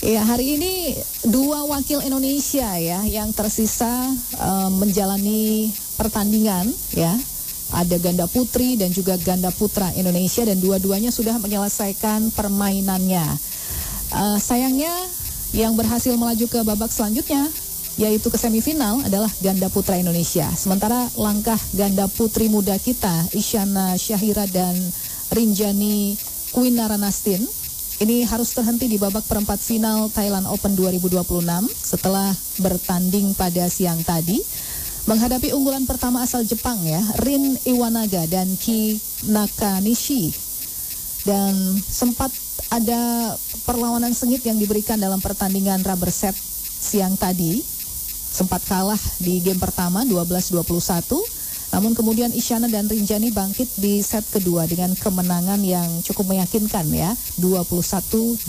Ya, hari ini dua wakil Indonesia ya yang tersisa menjalani pertandingan ya. Ada ganda putri dan juga ganda putra Indonesia dan dua-duanya sudah menyelesaikan permainannya. Sayangnya yang berhasil melaju ke babak selanjutnya yaitu ke semifinal adalah ganda putra Indonesia. Sementara langkah ganda putri muda kita Isyana Syahira dan Rinjani Kwinaranastin ini harus terhenti di babak perempat final Thailand Open 2026 setelah bertanding pada siang tadi menghadapi unggulan pertama asal Jepang ya, Rin Iwanaga dan Ki Nakanishi. Dan sempat ada perlawanan sengit yang diberikan dalam pertandingan rubber set siang tadi. Sempat kalah di game pertama 12-21. Namun kemudian Isyana dan Rinjani bangkit di set kedua dengan kemenangan yang cukup meyakinkan ya, 21-12.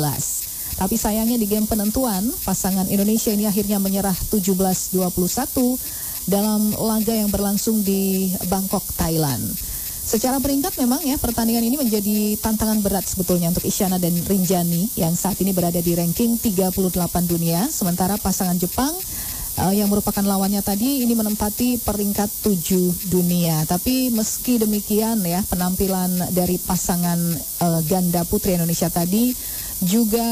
Tapi sayangnya di game penentuan, pasangan Indonesia ini akhirnya menyerah 17-21 dalam laga yang berlangsung di Bangkok, Thailand. Secara peringkat memang ya, pertandingan ini menjadi tantangan berat sebetulnya untuk Isyana dan Rinjani yang saat ini berada di ranking 38 dunia. Sementara pasangan Jepang yang merupakan lawannya tadi ini menempati peringkat 7 dunia. Tapi meski demikian ya, penampilan dari pasangan ganda putri Indonesia tadi juga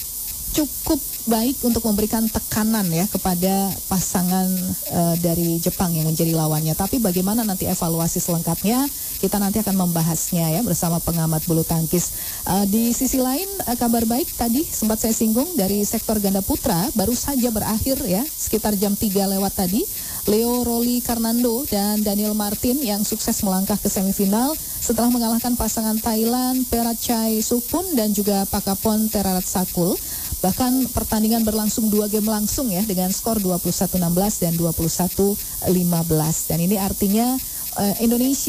cukup baik untuk memberikan tekanan ya kepada pasangan dari Jepang yang menjadi lawannya. Tapi bagaimana nanti evaluasi selengkapnya, kita nanti akan membahasnya ya bersama pengamat bulu tangkis. Di sisi lain, kabar baik tadi sempat saya singgung dari sektor ganda putra baru saja berakhir ya, sekitar jam 3 lewat tadi. Leo Rolly Karnando dan Daniel Martin yang sukses melangkah ke semifinal setelah mengalahkan pasangan Thailand Perachai Sukpun dan juga Pakapon Terarat-Sakul. Bahkan pertandingan berlangsung 2 game langsung ya dengan skor 21-16 dan 21-15. Dan ini artinya Indonesia